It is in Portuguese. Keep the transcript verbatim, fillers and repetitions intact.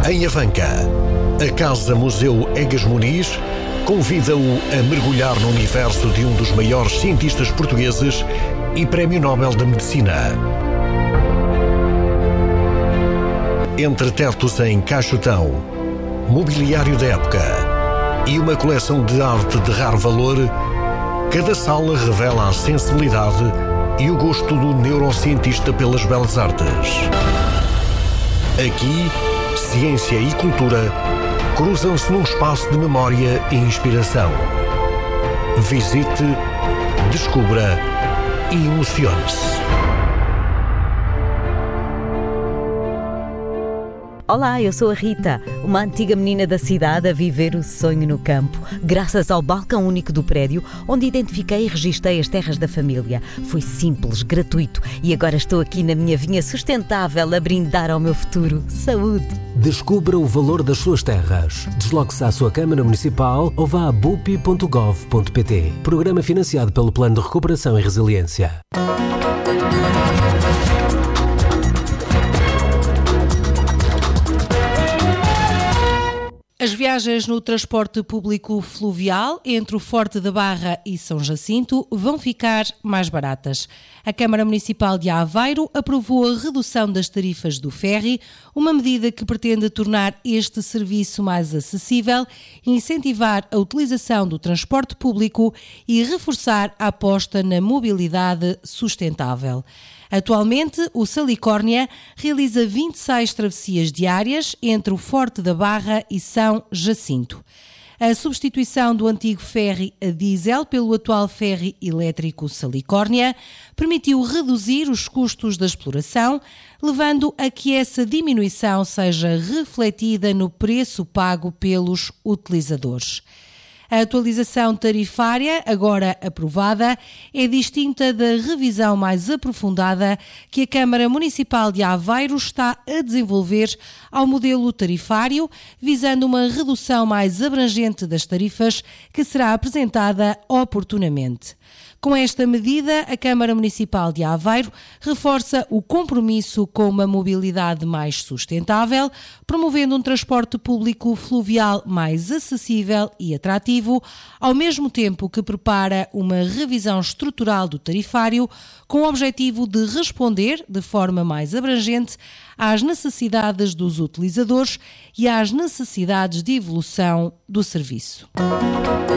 Em Avanca, a Casa Museu Egas Muniz convida-o a mergulhar no universo de um dos maiores cientistas portugueses e Prémio Nobel da Medicina. Entre tetos em caixotão, mobiliário da época e uma coleção de arte de raro valor, cada sala revela a sensibilidade e o gosto do neurocientista pelas belas artes. Aqui, ciência e cultura cruzam-se num espaço de memória e inspiração. Visite, descubra e emocione-se. Olá, eu sou a Rita, uma antiga menina da cidade a viver o sonho no campo, graças ao balcão único do prédio, onde identifiquei e registrei as terras da família. Foi simples, gratuito e agora estou aqui na minha vinha sustentável a brindar ao meu futuro. Saúde! Descubra o valor das suas terras. Desloque-se à sua Câmara Municipal ou vá a bupi ponto gov ponto pt. Programa financiado pelo Plano de Recuperação e Resiliência. As viagens no transporte público fluvial entre o Forte da Barra e São Jacinto vão ficar mais baratas. A Câmara Municipal de Aveiro aprovou a redução das tarifas do ferry, uma medida que pretende tornar este serviço mais acessível, incentivar a utilização do transporte público e reforçar a aposta na mobilidade sustentável. Atualmente, o Salicórnia realiza vinte e seis travessias diárias entre o Forte da Barra e São Jacinto. A substituição do antigo ferry a diesel pelo atual ferry elétrico Salicórnia permitiu reduzir os custos da exploração, levando a que essa diminuição seja refletida no preço pago pelos utilizadores. A atualização tarifária, agora aprovada, é distinta da revisão mais aprofundada que a Câmara Municipal de Aveiro está a desenvolver ao modelo tarifário, visando uma redução mais abrangente das tarifas que será apresentada oportunamente. Com esta medida, a Câmara Municipal de Aveiro reforça o compromisso com uma mobilidade mais sustentável, promovendo um transporte público fluvial mais acessível e atrativo, ao mesmo tempo que prepara uma revisão estrutural do tarifário com o objetivo de responder de forma mais abrangente às necessidades dos utilizadores e às necessidades de evolução do serviço.